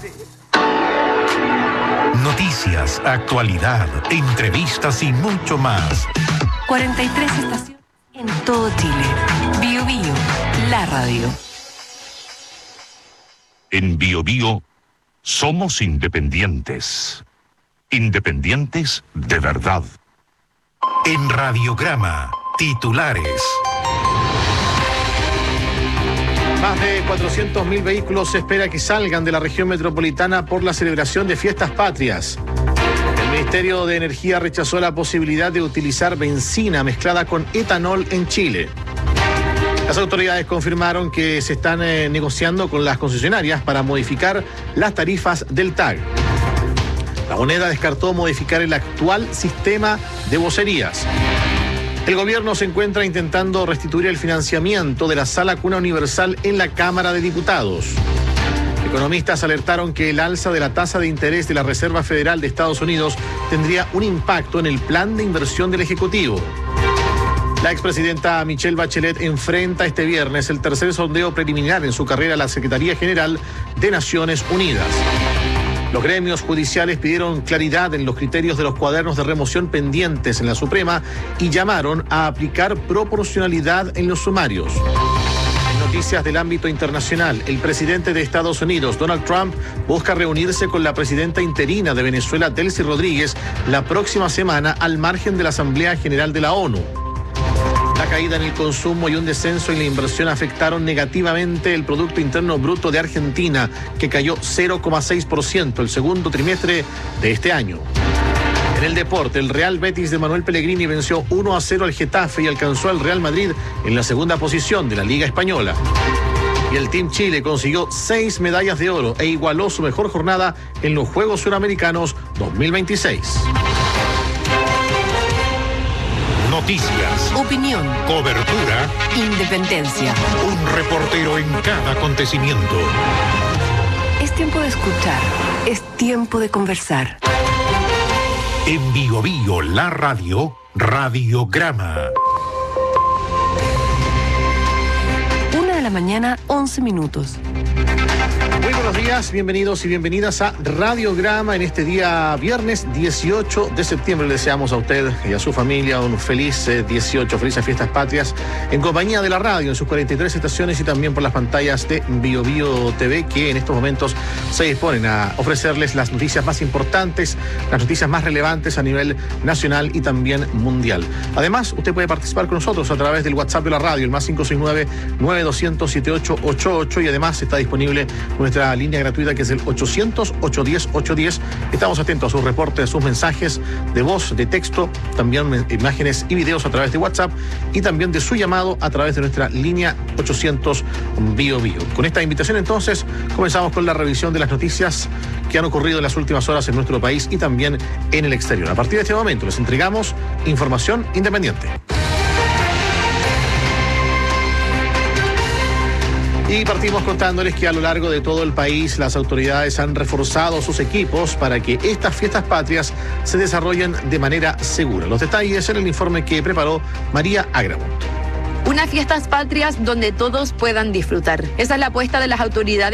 Noticias, actualidad, entrevistas y mucho más. 43 estaciones en todo Chile. Bio Bio, la radio. En Bio Bio somos independientes. Independientes de verdad. En Radiograma, titulares. Más de 400.000 vehículos se espera que salgan de la región metropolitana por la celebración de fiestas patrias. El Ministerio de Energía rechazó la posibilidad de utilizar benzina mezclada con etanol en Chile. Las autoridades confirmaron que se están negociando con las concesionarias para modificar las tarifas del TAG. La moneda descartó modificar el actual sistema de vocerías. El gobierno se encuentra intentando restituir el financiamiento de la Sala Cuna Universal en la Cámara de Diputados. Economistas alertaron que el alza de la tasa de interés de la Reserva Federal de Estados Unidos tendría un impacto en el plan de inversión del Ejecutivo. La expresidenta Michelle Bachelet enfrenta este viernes el tercer sondeo preliminar en su carrera a la Secretaría General de Naciones Unidas. Los gremios judiciales pidieron claridad en los criterios de los cuadernos de remoción pendientes en la Suprema y llamaron a aplicar proporcionalidad en los sumarios. En noticias del ámbito internacional, el presidente de Estados Unidos, Donald Trump, busca reunirse con la presidenta interina de Venezuela, Delcy Rodríguez, la próxima semana al margen de la Asamblea General de la ONU. La caída en el consumo y un descenso en la inversión afectaron negativamente el Producto Interno Bruto de Argentina, que cayó 0,6% el segundo trimestre de este año. En el deporte, el Real Betis de Manuel Pellegrini venció 1-0 al Getafe y alcanzó al Real Madrid en la segunda posición de la Liga Española. Y el Team Chile consiguió 6 medallas de oro e igualó su mejor jornada en los Juegos Suramericanos 2026. Noticias, Opinión, cobertura, independencia. un reportero en cada acontecimiento. Es tiempo de escuchar. Es tiempo de conversar. En Bio Bio, la radio, Radiograma. 1:11 a.m. Muy buenos días, bienvenidos y bienvenidas a Radiograma en este día viernes 18 de septiembre. Le deseamos a usted y a su familia un feliz 18, felices fiestas patrias en compañía de la radio, en sus 43 estaciones y también por las pantallas de Bio Bio TV, que en estos momentos se disponen a ofrecerles las noticias más importantes, las noticias más relevantes a nivel nacional y también mundial. Además, usted puede participar con nosotros a través del WhatsApp de la radio, el más 569-9200-7888, y además está disponible nuestra línea gratuita, que es el 800-810-810. Estamos atentos a sus reportes, a sus mensajes de voz, de texto, también imágenes y videos a través de WhatsApp y también de su llamado a través de nuestra línea 800 Bio Bio. Con esta invitación, entonces, comenzamos con la revisión de las noticias que han ocurrido en las últimas horas en nuestro país y también en el exterior. A partir de este momento les entregamos información independiente. Y partimos contándoles que a lo largo de todo el país las autoridades han reforzado sus equipos para que estas fiestas patrias se desarrollen de manera segura. Los detalles en el informe que preparó María Agramonte. Unas fiestas patrias donde todos puedan disfrutar. Esa es la apuesta de las autoridades